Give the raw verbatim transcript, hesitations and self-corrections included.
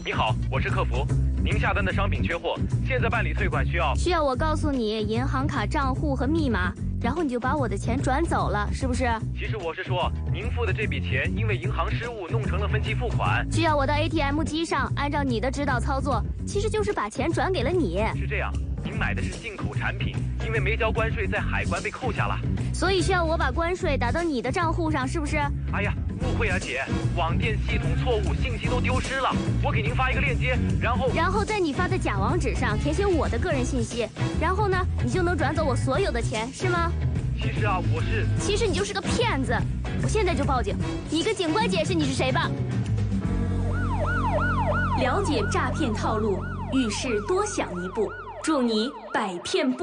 你好，我是客服，您下单的商品缺货，现在办理退款需要需要我告诉你银行卡账户和密码，然后你就把我的钱转走了，是不是？ 其实我是说，您付的这笔钱因为银行失误弄成了分期付款， 需要我到 A T M 机上按照你的指导操作，其实就是把钱转给了你。 是这样，您买的是进口产品，因为没交关税，在海关被扣下了， 所以需要我把关税打到你的账户上，是不是？ 哎呀，误会啊姐，网店系统错误，信息都丢失了，我给您发一个链接，然后然后在你发的假网址上填写我的个人信息，然后呢，你就能转走我所有的钱，是吗？ 其实啊，我是其实你就是个骗子，我现在就报警，你跟警官解释你是谁吧。 了解诈骗套路，遇事多想一步，祝你百骗不